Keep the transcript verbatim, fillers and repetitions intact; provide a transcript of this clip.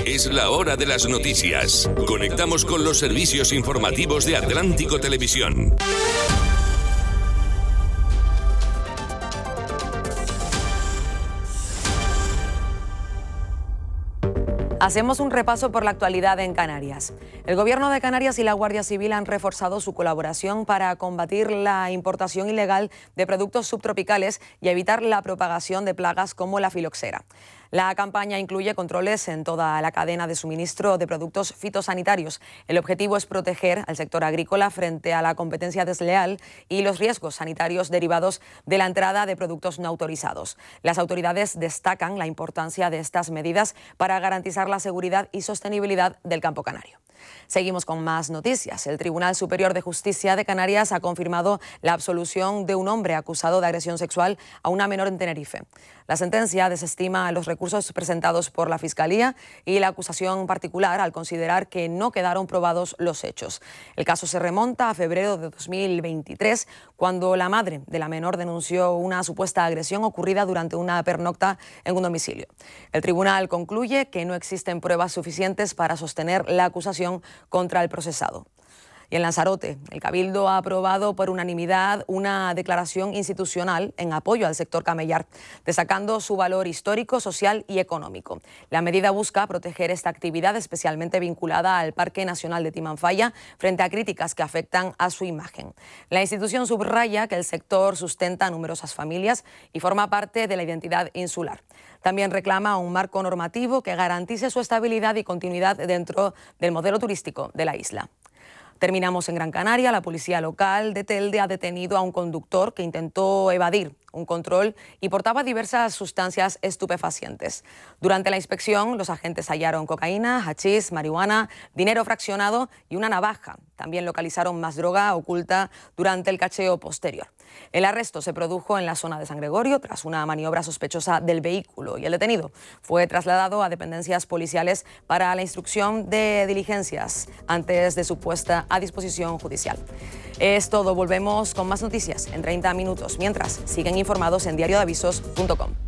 Es la hora de las noticias. Conectamos con los servicios informativos de Atlántico Televisión. Hacemos un repaso por la actualidad en Canarias. El Gobierno de Canarias y la Guardia Civil han reforzado su colaboración para combatir la importación ilegal de productos subtropicales y evitar la propagación de plagas como la filoxera. La campaña incluye controles en toda la cadena de suministro de productos fitosanitarios. El objetivo es proteger al sector agrícola frente a la competencia desleal y los riesgos sanitarios derivados de la entrada de productos no autorizados. Las autoridades destacan la importancia de estas medidas para garantizar la seguridad y sostenibilidad del campo canario. Seguimos con más noticias. El Tribunal Superior de Justicia de Canarias ha confirmado la absolución de un hombre acusado de agresión sexual a una menor en Tenerife. La sentencia desestima los recursos presentados por la Fiscalía y la acusación particular al considerar que no quedaron probados los hechos. El caso se remonta a febrero de dos mil veintitrés, cuando la madre de la menor denunció una supuesta agresión ocurrida durante una pernocta en un domicilio. El tribunal concluye que no existen pruebas suficientes para sostener la acusación contra el procesado. Y en Lanzarote, el Cabildo ha aprobado por unanimidad una declaración institucional en apoyo al sector camellar, destacando su valor histórico, social y económico. La medida busca proteger esta actividad especialmente vinculada al Parque Nacional de Timanfaya frente a críticas que afectan a su imagen. La institución subraya que el sector sustenta a numerosas familias y forma parte de la identidad insular. También reclama un marco normativo que garantice su estabilidad y continuidad dentro del modelo turístico de la isla. Terminamos en Gran Canaria. La policía local de Telde ha detenido a un conductor que intentó evadir un control y portaba diversas sustancias estupefacientes. Durante la inspección, los agentes hallaron cocaína, hachís, marihuana, dinero fraccionado y una navaja. También localizaron más droga oculta durante el cacheo posterior. El arresto se produjo en la zona de San Gregorio tras una maniobra sospechosa del vehículo y el detenido fue trasladado a dependencias policiales para la instrucción de diligencias antes de su puesta a disposición judicial. Es todo. Volvemos con más noticias en treinta minutos. Mientras, siguen informados en diario de avisos punto com.